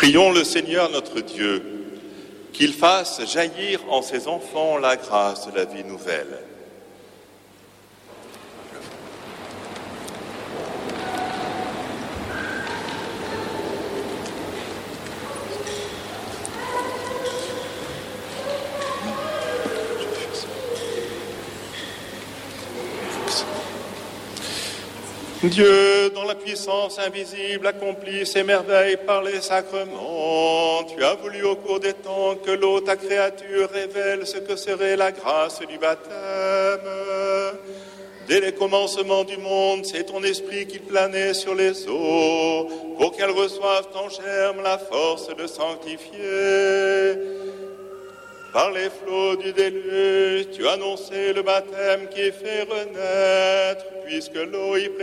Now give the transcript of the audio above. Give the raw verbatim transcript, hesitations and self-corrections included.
Prions le Seigneur notre Dieu, qu'il fasse jaillir en ses enfants la grâce de la vie nouvelle. Dieu, dont la puissance invisible accomplit ses merveilles par les sacrements, tu as voulu au cours des temps que l'eau, ta créature, révèle ce que serait la grâce du baptême. Dès les commencements du monde, c'est ton esprit qui planait sur les eaux, pour qu'elles reçoivent en germe la force de sanctifier. Par les flots du déluge, tu as annoncé le baptême qui fait renaître, puisque l'eau y